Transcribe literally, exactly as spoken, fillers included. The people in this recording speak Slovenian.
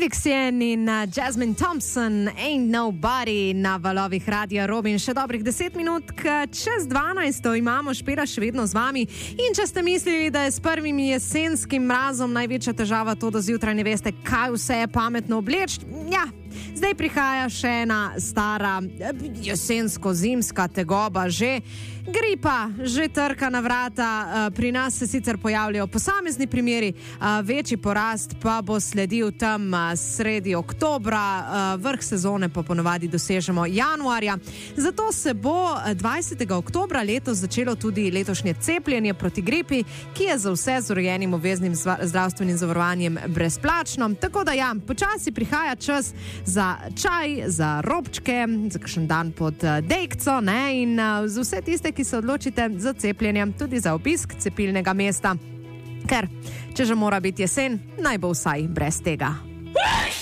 Felixien in Jasmine Thompson, Ain't Nobody na valovih Radia Robin. Še dobrih deset minut, čez dvanajsto imamo Špela še vedno z vami. In če ste mislili, da je s prvim jesenskim mrazom največja težava to, da zjutraj ne veste, kaj vse je pametno obleči, ja, zdaj prihaja še ena stara jesensko-zimska tegoba, že gripa, že trka na vrata. Pri nas se sicer pojavljajo posamezni primeri, večji porast pa bo sledil tam sredi oktobra, vrh sezone pa ponovadi dosežemo januarja. Zato se bo dvajsetega oktobra letos začelo tudi letošnje cepljenje proti gripi, ki je za vse z urejenim obveznim zdravstvenim zavarovanjem brezplačno. Tako da ja, počasi prihaja čas za čaj, za robčke, za kakšen dan pod dejkco, ne, in za vse tiste, ki se odločite za cepljenje, tudi za obisk cepilnega mesta. Ker, če že mora biti jesen, naj bo vsaj brez tega.